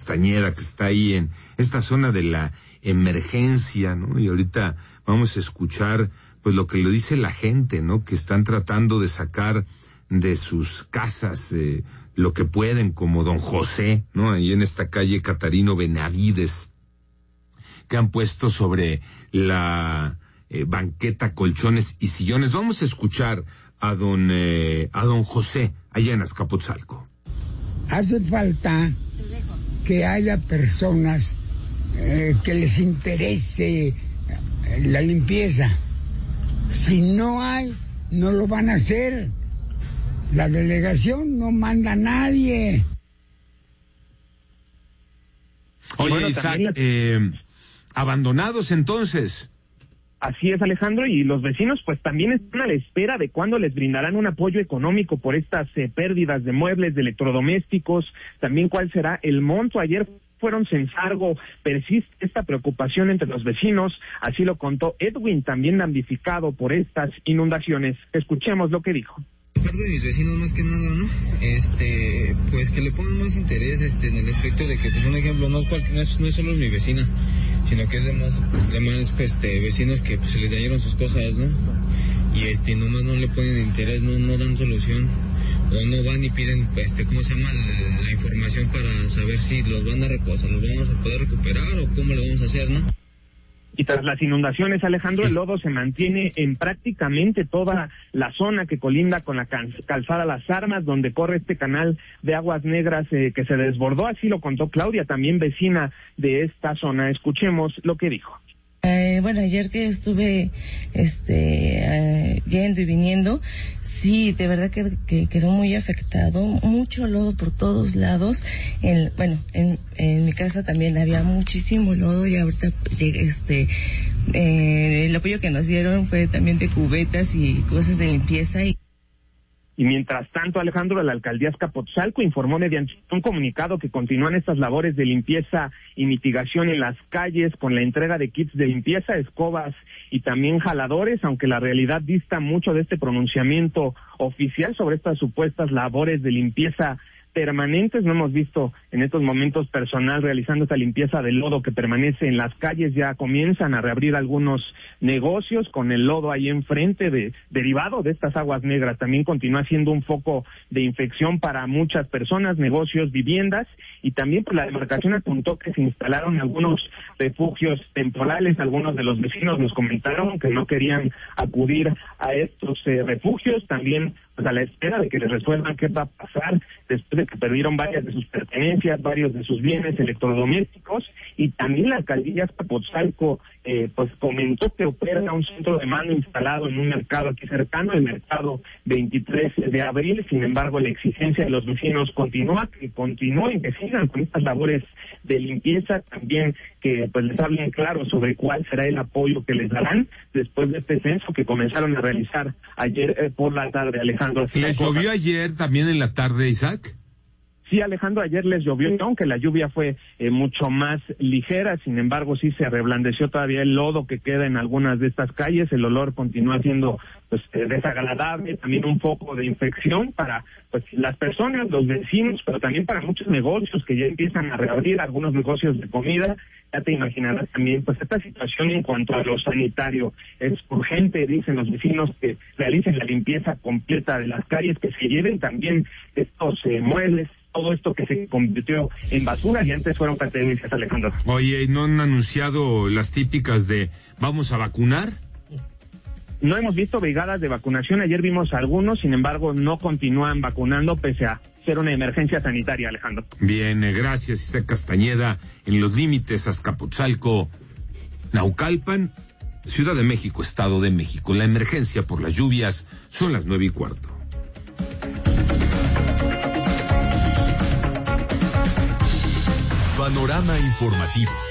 Castañeda, que está ahí en esta zona de la emergencia, ¿no? Y ahorita vamos a escuchar pues lo que le dice la gente, ¿no? Que están tratando de sacar de sus casas lo que pueden, como don José, ¿no? Ahí en esta calle Catarino Benavides, que han puesto sobre la banqueta colchones y sillones. Vamos a escuchar a don José allá en Azcapotzalco. Hace falta que haya personas que les interese la limpieza. Si no hay, no lo van a hacer. La delegación no manda a nadie. Oye, bueno, Isaac, abandonados entonces. Así es, Alejandro, y los vecinos pues también están a la espera de cuándo les brindarán un apoyo económico por estas pérdidas de muebles, de electrodomésticos, también cuál será el monto. Ayer fueron Censargo, persiste esta preocupación entre los vecinos, así lo contó Edwin, también damnificado por estas inundaciones. Escuchemos lo que dijo. Parte de mis vecinos más que nada, ¿no? Pues que le pongan más interés en el aspecto de que, pues un ejemplo, no es solo mi vecina, sino que es de más vecinos que pues, se les dañaron sus cosas, ¿no? Y nomás no le ponen interés, no dan solución, o no van y piden, la información para saber si los van a reposar, los vamos a poder recuperar o cómo lo vamos a hacer, ¿no? Y tras las inundaciones, Alejandro, el lodo se mantiene en prácticamente toda la zona que colinda con la calzada Las Armas, donde corre este canal de aguas negras que se desbordó. Así lo contó Claudia, también vecina de esta zona. Escuchemos lo que dijo. Bueno, ayer que estuve yendo y viniendo, sí, de verdad que quedó muy afectado, mucho lodo por todos lados. En mi casa también había muchísimo lodo y ahorita el apoyo que nos dieron fue también de cubetas y cosas de limpieza. Y mientras tanto, Alejandro, la alcaldía Azcapotzalco informó mediante un comunicado que continúan estas labores de limpieza y mitigación en las calles con la entrega de kits de limpieza, escobas y también jaladores, aunque la realidad dista mucho de este pronunciamiento oficial sobre estas supuestas labores de limpieza permanentes. No hemos visto en estos momentos personal realizando esta limpieza del lodo que permanece en las calles. Ya comienzan a reabrir algunos negocios con el lodo ahí enfrente derivado de estas aguas negras. También continúa siendo un foco de infección para muchas personas, negocios, viviendas, y también por la demarcación apuntó que se instalaron algunos refugios temporales. Algunos de los vecinos nos comentaron que no querían acudir a estos refugios, también pues a la espera de que les resuelvan qué va a pasar después de que perdieron varias de sus pertenencias, varios de sus bienes electrodomésticos. Y también la alcaldía Azcapotzalco pues comentó que opera un centro de mando instalado en un mercado aquí cercano, el mercado 23 de abril. Sin embargo, la exigencia de los vecinos continúen, que sigan con estas labores de limpieza, también que pues les hablen claro sobre cuál será el apoyo que les darán después de este censo que comenzaron a realizar ayer por la tarde, Alejandro. ¿Les llovió ayer también en la tarde, Isaac? Sí, Alejandro, ayer les llovió, aunque la lluvia fue mucho más ligera. Sin embargo, sí se reblandeció todavía el lodo que queda en algunas de estas calles. El olor continúa siendo pues desagradable, también un foco de infección para pues las personas, los vecinos, pero también para muchos negocios que ya empiezan a reabrir, algunos negocios de comida. Ya te imaginarás también pues esta situación en cuanto a lo sanitario. Es urgente, dicen los vecinos, que realicen la limpieza completa de las calles, que se lleven también estos muebles, todo esto que se convirtió en basura y antes fueron pertenencias, Alejandro. Oye, ¿y no han anunciado las típicas de vamos a vacunar? No hemos visto brigadas de vacunación. Ayer vimos algunos, sin embargo, no continúan vacunando pese a ser una emergencia sanitaria, Alejandro. Bien, gracias, Isaac Castañeda. En los límites, Azcapotzalco, Naucalpan, Ciudad de México, Estado de México. La emergencia por las lluvias son las 9:15. Panorama informativo.